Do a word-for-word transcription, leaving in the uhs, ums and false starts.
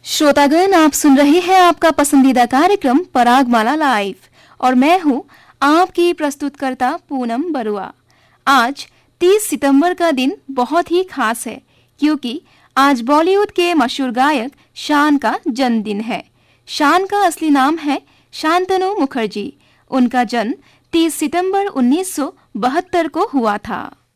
श्रोतागण, आप सुन रहे हैं आपका पसंदीदा कार्यक्रम परागमाला लाइव और मैं हूं आपकी प्रस्तुतकर्ता पूनम बरुआ। आज तीस सितंबर का दिन बहुत ही खास है क्योंकि आज बॉलीवुड के मशहूर गायक शान का जन्मदिन है। शान का असली नाम है शांतनु मुखर्जी। उनका जन्म तीस सितंबर उन्नीस सौ बहत्तर को हुआ था।